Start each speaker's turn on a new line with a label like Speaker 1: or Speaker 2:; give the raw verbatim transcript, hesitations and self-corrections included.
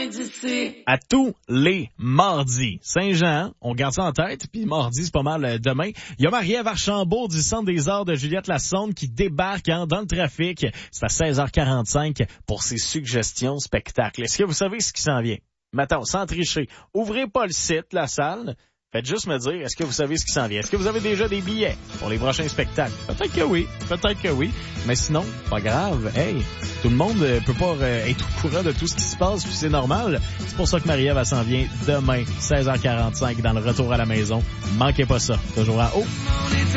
Speaker 1: d'ici.
Speaker 2: À tous les mardis. Saint-Jean, on garde ça en tête, puis mardi, c'est pas mal euh, demain. Il y a Marie-Ève Archambault du Centre des Arts de Juliette Lassonde qui débarque hein, dans le trafic. C'est à seize heures quarante-cinq pour ses suggestions spectacles. Est-ce que vous savez ce qui s'en vient? Maintenant, sans tricher, ouvrez pas le site, la salle. Faites juste me dire, est-ce que vous savez ce qui s'en vient? Est-ce que vous avez déjà des billets pour les prochains spectacles? Peut-être que oui, peut-être que oui. Mais sinon, pas grave. Hey, tout le monde euh, peut pas euh, être au courant de tout ce qui se passe, puis c'est normal. C'est pour ça que Marie-Ève, elle s'en vient demain, seize heures quarante-cinq, dans le retour à la maison. Manquez pas ça. Toujours en haut.